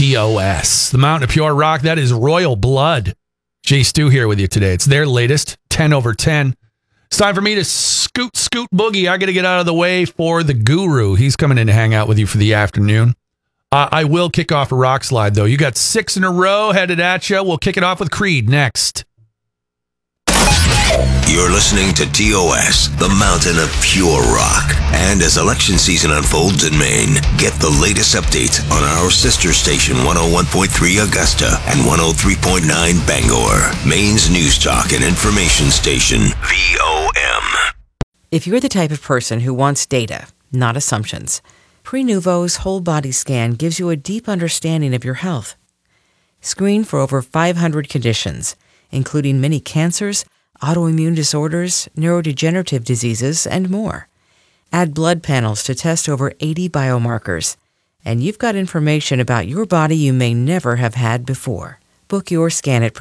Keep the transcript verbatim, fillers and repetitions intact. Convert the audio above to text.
T O S. The Mountain of Pure Rock, that is Royal Blood. Jay Stu here with you today. It's their latest, ten over ten. It's time for me to scoot, scoot boogie. I got to get out of the way for the guru. He's coming in to hang out with you for the afternoon. Uh, I will kick off a rock slide, though. You got six in a row headed at you. We'll kick it off with Creed next. You're listening to T O S, the Mountain of Pure Rock. And as election season unfolds in Maine, get the latest updates on our sister station one oh one point three Augusta and one oh three point nine Bangor, Maine's news talk and information station, V O M. If you're the type of person who wants data, not assumptions, Prenuvo's whole body scan gives you a deep understanding of your health. Screen for over five hundred conditions, including many cancers, autoimmune disorders, neurodegenerative diseases, and more. Add blood panels to test over eighty biomarkers, and you've got information about your body you may never have had before. Book your scan at